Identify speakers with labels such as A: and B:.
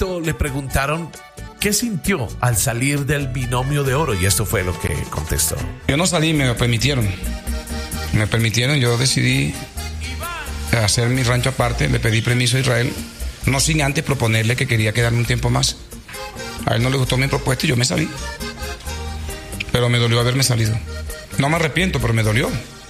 A: le preguntaron qué sintió al salir del binomio de oro y esto fue lo que contestó.
B: Yo no salí, me permitieron, yo decidí hacer mi rancho aparte, le pedí permiso a Israel, no sin antes proponerle que quería quedarme un tiempo más. A él no le gustó mi propuesta y yo me salí, pero me dolió haberme salido. No me arrepiento, pero me dolió.